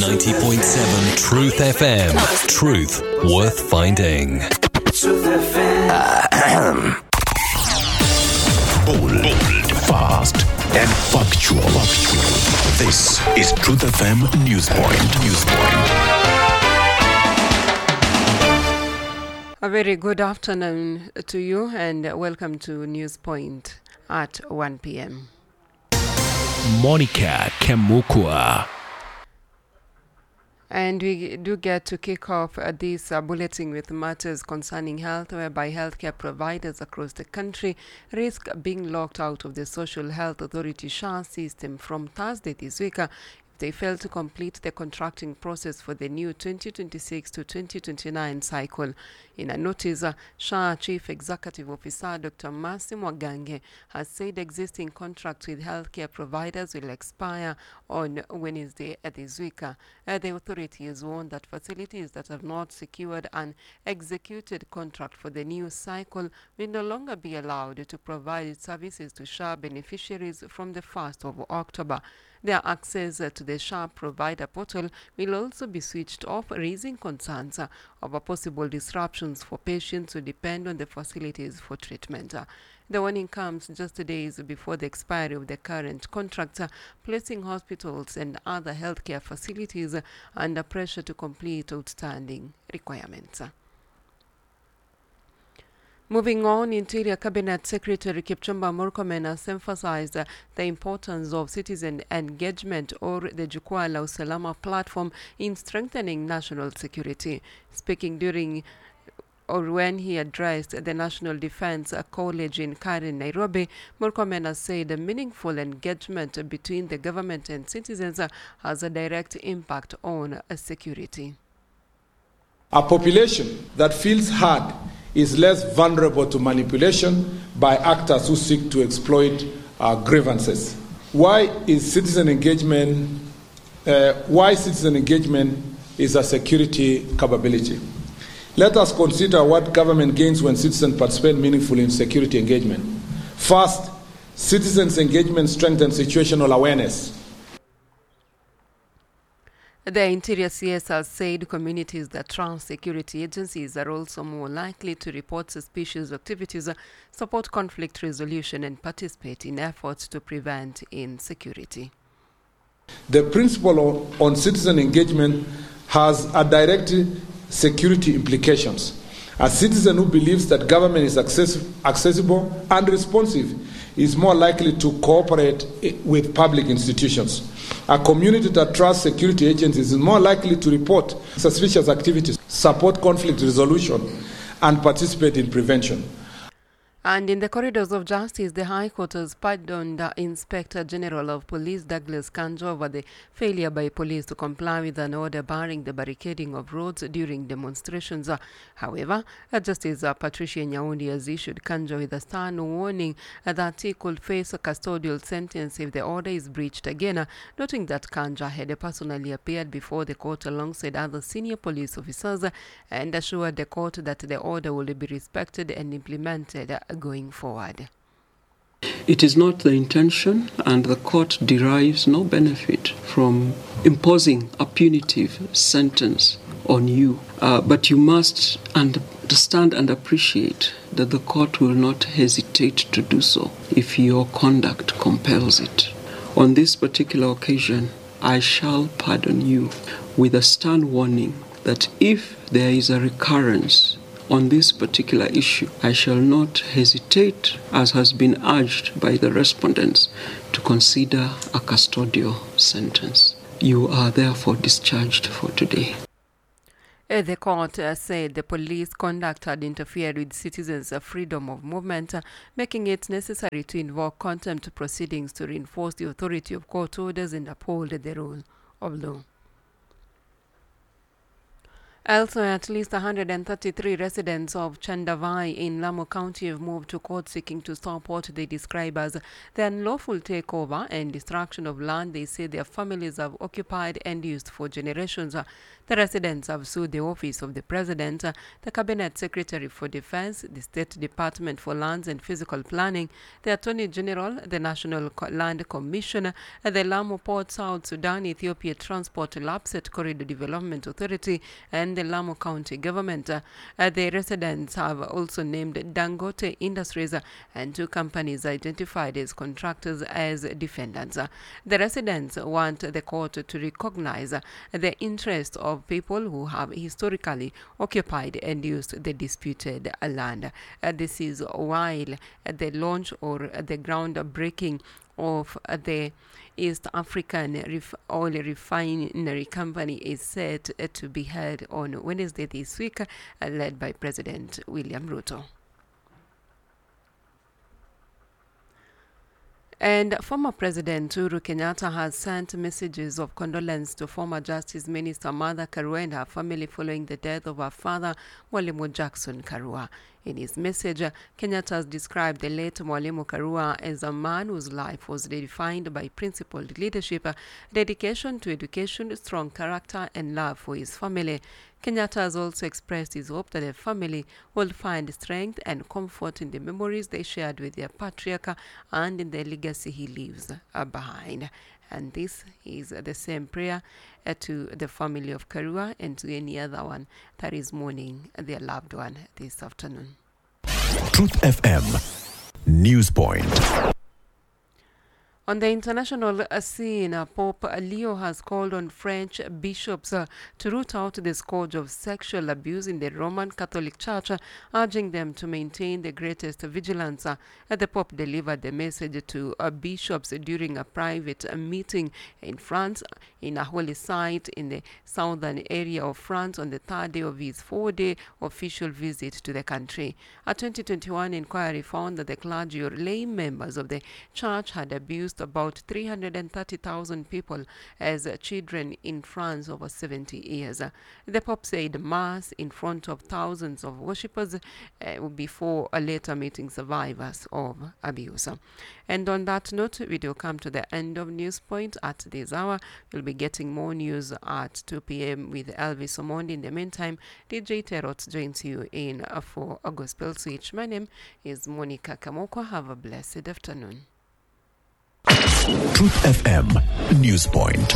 90.7 Truth FM. Truth worth finding. Truth FM. Bold, fast, and factual. This is Truth FM Newspoint. A very good afternoon to you and welcome to Newspoint at 1 p.m. Monica Kemukwa. And we do get to kick off this bulletin with matters concerning health, whereby healthcare providers across the country risk being locked out of the Social Health Authority SHA system from Thursday this week. They failed to complete the contracting process for the new 2026 to 2029 cycle. In a notice, SHA Chief Executive Officer Dr. Mercy Mwagange has said existing contracts with healthcare providers will expire on Wednesday this week. The authority has warned that facilities that have not secured an executed contract for the new cycle will no longer be allowed to provide services to SHA beneficiaries from the 1st of October. Their access to the SHA provider portal will also be switched off, raising concerns over possible disruptions for patients who depend on the facilities for treatment. The warning comes just days before the expiry of the current contract, placing hospitals and other healthcare facilities under pressure to complete outstanding requirements. Moving on, Interior Cabinet Secretary Kipchumba Murkomen has emphasized the importance of citizen engagement, or the Jukwaa la Usalama platform, in strengthening national security. Speaking when he addressed the National Defense College in Karen, Nairobi, Murkomen has said a meaningful engagement between the government and citizens has a direct impact on security. A population that feels heard is less vulnerable to manipulation by actors who seek to exploit grievances. Why citizen engagement is a security capability? Let us consider what government gains when citizens participate meaningfully in security engagement. First, citizens' engagement strengthens situational awareness. The Interior CS has said communities that trust security agencies are also more likely to report suspicious activities, support conflict resolution, and participate in efforts to prevent insecurity. The principle on citizen engagement has a direct security implications. A citizen who believes that government is accessible and responsive is more likely to cooperate with public institutions. A community that trusts security agencies is more likely to report suspicious activities, support conflict resolution, and participate in prevention. And in the corridors of justice, the High Court has pardoned Inspector General of Police Douglas Kanja over the failure by police to comply with an order barring the barricading of roads during demonstrations. However, Justice Patricia Nyaundi has issued Kanja with a stern warning that he could face a custodial sentence if the order is breached again, noting that Kanja had personally appeared before the court alongside other senior police officers and assured the court that the order will be respected and implemented going forward. It is not the intention, and the court derives no benefit from imposing a punitive sentence on you. But you must understand and appreciate that the court will not hesitate to do so if your conduct compels it. On this particular occasion, I shall pardon you with a stern warning that if there is a recurrence on this particular issue, I shall not hesitate, as has been urged by the respondents, to consider a custodial sentence. You are therefore discharged for today. The court said the police conduct had interfered with citizens' freedom of movement, making it necessary to invoke contempt proceedings to reinforce the authority of court orders and uphold the rule of law. Elsewhere, at least 133 residents of Chandavai in Lamu County have moved to court seeking to stop what they describe as the unlawful takeover and destruction of land they say their families have occupied and used for generations. The residents have sued the Office of the President, the Cabinet Secretary for Defense, the State Department for Lands and Physical Planning, the Attorney General, the National Land Commission, the Lamu Port South Sudan Ethiopia Transport Lapset Corridor Development Authority, and the Lamu County Government. The residents have also named Dangote Industries and two companies identified as contractors as defendants. The residents want the court to recognize the interest of people who have historically occupied and used the disputed land. This is while the launch or the groundbreaking of the East African Oil Refinery Company is set to be held on Wednesday this week, led by President William Ruto. And former President Uhuru Kenyatta has sent messages of condolence to former Justice Minister Martha Karua and her family following the death of her father, Mwalimu Jackson Karua. In his message, Kenyatta has described the late Mwalimu Karua as a man whose life was defined by principled leadership, dedication to education, strong character, and love for his family. Kenyatta has also expressed his hope that the family will find strength and comfort in the memories they shared with their patriarch and in the legacy he leaves behind. And this is the same prayer to the family of Karua and to any other one that is mourning their loved one this afternoon. Truth FM News Point. On the international scene, Pope Leo has called on French bishops to root out the scourge of sexual abuse in the Roman Catholic Church, urging them to maintain the greatest vigilance. The Pope delivered the message to bishops during a private meeting in France, in a holy site in the southern area of France on the third day of his 4-day official visit to the country. A 2021 inquiry found that the clergy or lay members of the church had abused about 330,000 people as children in France over 70 years. The Pope said Mass in front of thousands of worshippers before later meeting survivors of abuse. And on that note, we do come to the end of News Point at this hour. You'll be getting more news at 2 p.m. with Elvis Omondi. In the meantime, DJ Terot joins you in for a gospel switch. My name is Monica Kamoko. Have a blessed afternoon. Truth FM News Point.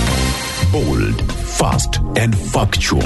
Bold, fast, and factual.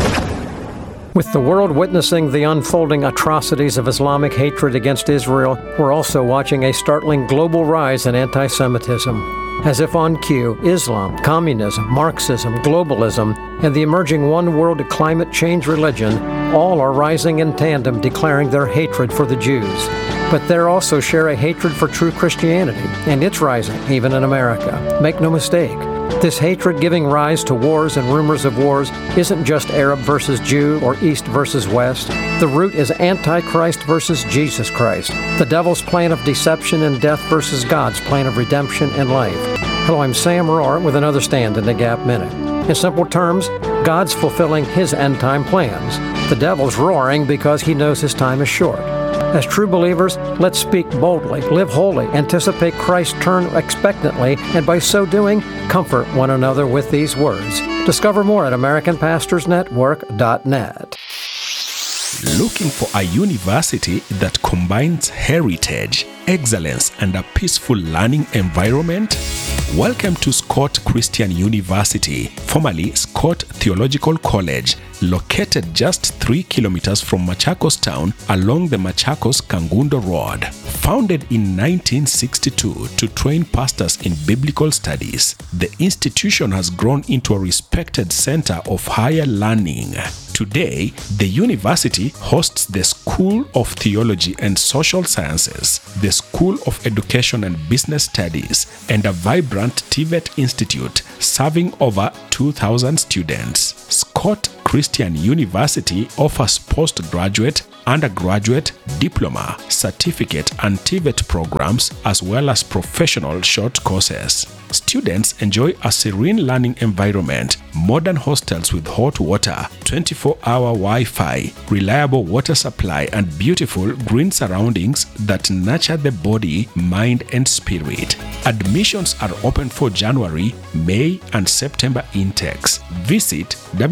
With the world witnessing the unfolding atrocities of Islamic hatred against Israel, we're also watching a startling global rise in anti-Semitism. As if on cue, Islam, communism, Marxism, globalism, and the emerging one-world climate change religion all are rising in tandem, declaring their hatred for the Jews. But they also share a hatred for true Christianity, and it's rising, even in America. Make no mistake, this hatred giving rise to wars and rumors of wars isn't just Arab versus Jew or East versus West. The root is Antichrist versus Jesus Christ, the devil's plan of deception and death versus God's plan of redemption and life. Hello, I'm Sam Rohr with another Stand in the Gap Minute. In simple terms, God's fulfilling his end-time plans. The devil's roaring because he knows his time is short. As true believers, let's speak boldly, live holy, anticipate Christ's turn expectantly, and by so doing, comfort one another with these words. Discover more at AmericanPastorsNetwork.net. Looking for a university that combines heritage, excellence, and a peaceful learning environment? Welcome to Scott Christian University, formerly Scott Theological College, located just 3 kilometers from Machakos town along the Machakos-Kangundo Road. Founded in 1962 to train pastors in biblical studies, the institution has grown into a respected center of higher learning. Today, the university hosts the School of Theology and Social Sciences, the School of Education and Business Studies, and a vibrant TVET Institute serving over 2,000 students. Scott Christian University offers postgraduate, undergraduate, diploma, certificate, and TVET programs, as well as professional short courses. Students enjoy a serene learning environment, modern hostels with hot water, 24-hour Wi-Fi, reliable water supply, and beautiful green surroundings that nurture the body, mind, and spirit. Admissions are open for January, May, and September intakes. Visit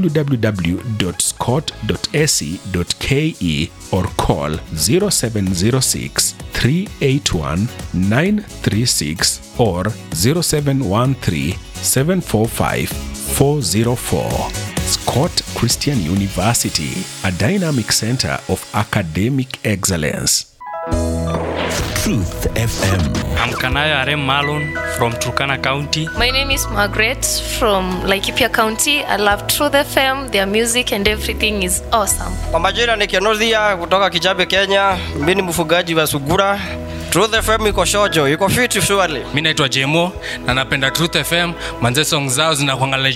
www.scott.ac.ke or call 0706 381 936 or 0713 745 404. Scott Christian University, a dynamic center of academic excellence. Truth FM. I'm Kanaya Arem Malon from Turkana County. My name is Margaret from Laikipia County. I love Truth FM. Their music and everything is awesome. Kwa majina ni Kenozia kutoka Kijabe, Kenya. Mimi ni mfugaji wa sugura. Truth FM iko shojo, iko fit surely. Mimi naitwa Jemo na napenda Truth FM. Manze song zao zinakuangalia